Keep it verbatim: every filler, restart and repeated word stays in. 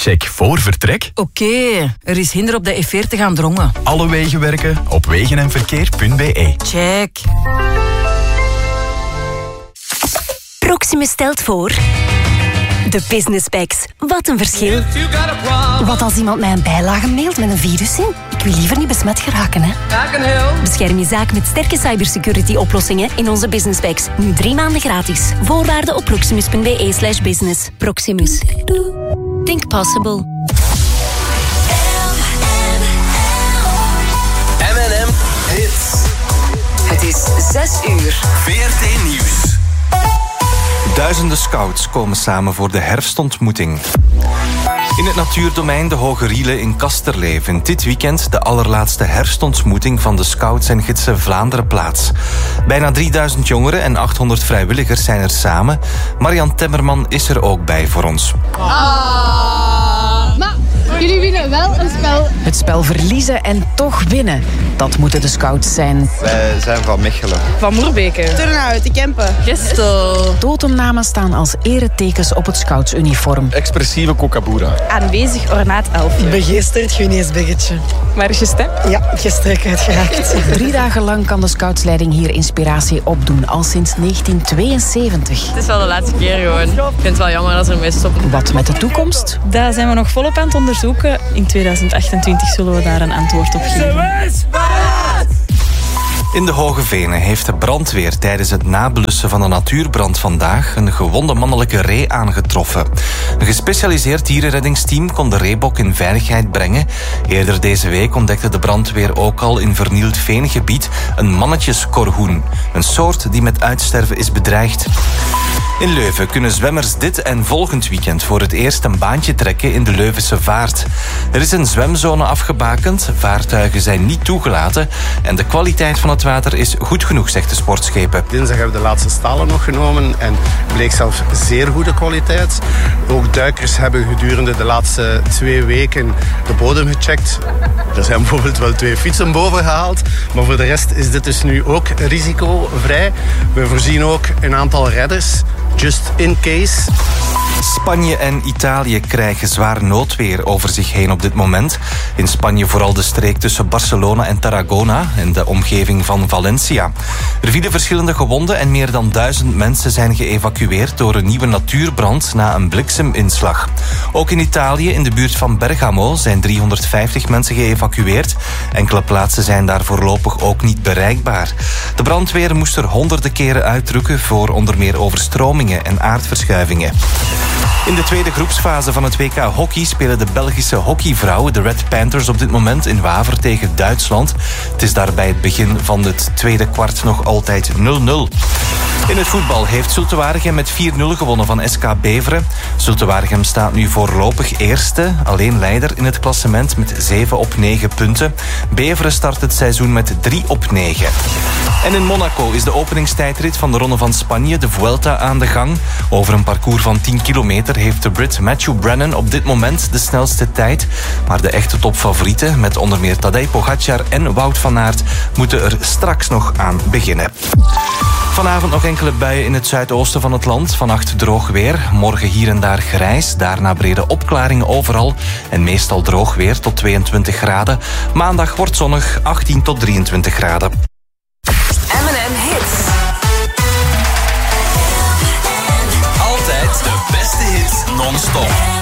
Check voor vertrek. Oké, okay, er is hinder op de E veertig aan Drongen. Alle wegen werken op wegen en verkeer punt b e. Check. Proximus stelt voor... De Business Packs. Wat een verschil. Wat als iemand mij een bijlage mailt met een virus in? Ik wil liever niet besmet geraken, hè. Bescherm je zaak met sterke cybersecurity oplossingen in onze Business Packs. Nu drie maanden gratis. Voorwaarden op proximus punt b e slash business. Proximus. Think possible. M en M Hits. Het is zes uur. V R T Nieuws. Duizenden scouts komen samen voor de herfstontmoeting. In het natuurdomein de Hoge Riele in Kasterlee vindt dit weekend de allerlaatste herfstontmoeting van de Scouts en Gidsen Vlaanderen plaats. Bijna drieduizend jongeren en achthonderd vrijwilligers zijn er samen. Marian Temmerman is er ook bij voor ons. Ah, maar jullie winnen wel een spel. Het spel verliezen en toch winnen. Dat moeten de scouts zijn. Wij zijn van Mechelen. Van Moerbeke. Turnhout, de Kempen. Gestel. Dooddomnamen staan als eretekens op het scoutsuniform. Expressieve Kokabura. Aanwezig ornaat elfje. Begeesterd Guinees-biggetje. Waar is je stem? Ja, gestrek uitgeraakt. Drie dagen lang kan de scoutsleiding hier inspiratie opdoen, al sinds negentien tweeënzeventig. Het is wel de laatste keer gewoon. Ik vind het wel jammer dat er mee stoppen. Wat met de toekomst? Daar zijn we nog volop aan het onderzoeken. In tweeduizend achtentwintig zullen we daar een antwoord op geven. In de Hoge Venen heeft de brandweer tijdens het nablussen van een natuurbrand vandaag een gewonde mannelijke ree aangetroffen. Een gespecialiseerd dierenreddingsteam kon de reebok in veiligheid brengen. Eerder deze week ontdekte de brandweer ook al in vernield veengebied een mannetjeskorhoen. Een soort die met uitsterven is bedreigd. In Leuven kunnen zwemmers dit en volgend weekend voor het eerst een baantje trekken in de Leuvense Vaart. Er is een zwemzone afgebakend, vaartuigen zijn niet toegelaten en de kwaliteit van het water is goed genoeg, zegt de Sportschepen. Dinsdag hebben we de laatste stalen nog genomen en bleek zelfs zeer goede kwaliteit. Ook duikers hebben gedurende de laatste twee weken de bodem gecheckt. Er zijn bijvoorbeeld wel twee fietsen boven gehaald, maar voor de rest is dit dus nu ook risicovrij. We voorzien ook een aantal redders. Just in case. Spanje en Italië krijgen zwaar noodweer over zich heen op dit moment. In Spanje vooral de streek tussen Barcelona en Tarragona en de omgeving van Valencia. Er vielen verschillende gewonden en meer dan duizend mensen zijn geëvacueerd door een nieuwe natuurbrand na een blikseminslag. Ook in Italië, in de buurt van Bergamo, zijn driehonderdvijftig mensen geëvacueerd. Enkele plaatsen zijn daar voorlopig ook niet bereikbaar. De brandweer moest er honderden keren uitdrukken voor onder meer overstromingen en aardverschuivingen. In de tweede groepsfase van het W K hockey spelen de Belgische hockeyvrouwen, de Red Panthers, op dit moment in Waver tegen Duitsland. Het is daar bij het begin van het tweede kwart nog altijd nul nul. In het voetbal heeft Zulte Waregem met vier nul gewonnen van S K Beveren. Zulte Waregem staat nu voorlopig eerste, alleen leider in het klassement met zeven op negen punten. Beveren start het seizoen met drie op negen. En in Monaco is de openingstijdrit van de Ronde van Spanje, de Vuelta, aan de gang. Over een parcours van tien kilometer heeft de Brit Matthew Brennan op dit moment de snelste tijd. Maar de echte topfavorieten, met onder meer Tadej Pogacar en Wout van Aert, moeten er straks nog aan beginnen. Vanavond nog enkele buien in het zuidoosten van het land. Vannacht droog weer. Morgen hier en daar grijs. Daarna brede opklaringen overal. En meestal droog weer tot tweeëntwintig graden. Maandag wordt zonnig, achttien tot drieëntwintig graden. M en M Hits. Altijd de beste hits non-stop.